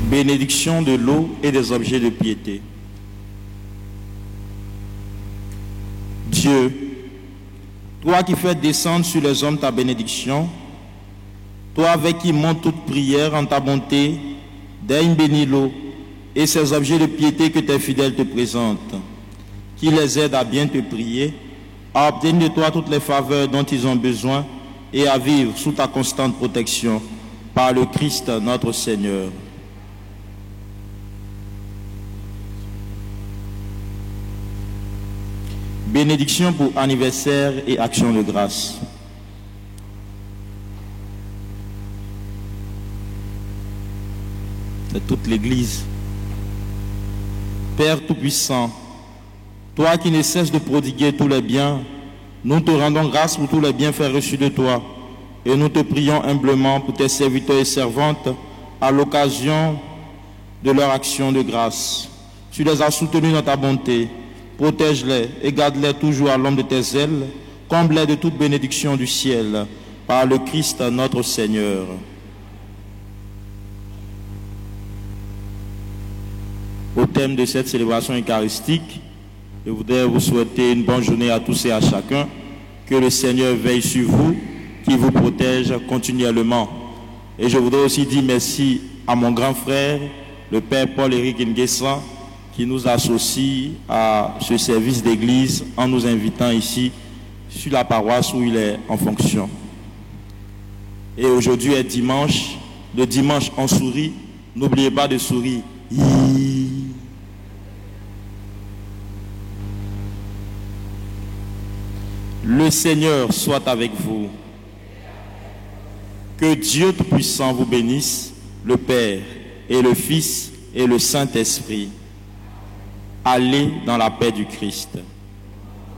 Bénédiction de l'eau et des objets de piété. Dieu, toi qui fais descendre sur les hommes ta bénédiction, toi avec qui monte toute prière en ta bonté, daigne bénir l'eau et ces objets de piété que tes fidèles te présentent, qui les aident à bien te prier, à obtenir de toi toutes les faveurs dont ils ont besoin et à vivre sous ta constante protection par le Christ notre Seigneur. Bénédiction pour anniversaire et action de grâce. De toute l'Église. Père Tout-Puissant, toi qui ne cesses de prodiguer tous les biens, nous te rendons grâce pour tous les bienfaits reçus de toi et nous te prions humblement pour tes serviteurs et servantes à l'occasion de leur action de grâce. Tu les as soutenus dans ta bonté. Protège-les et garde-les toujours à l'ombre de tes ailes, comble-les de toute bénédiction du ciel, par le Christ notre Seigneur. Au thème de cette célébration eucharistique, je voudrais vous souhaiter une bonne journée à tous et à chacun, que le Seigneur veille sur vous, qu'il vous protège continuellement. Et je voudrais aussi dire merci à mon grand frère, le Père Paul-Éric Nguessan, qui nous associe à ce service d'église en nous invitant ici sur la paroisse où il est en fonction. Et aujourd'hui est dimanche. Le dimanche, on sourit. N'oubliez pas de sourire. Le Seigneur soit avec vous. Que Dieu Tout-Puissant vous bénisse, le Père et le Fils et le Saint-Esprit. Allez dans la paix du Christ.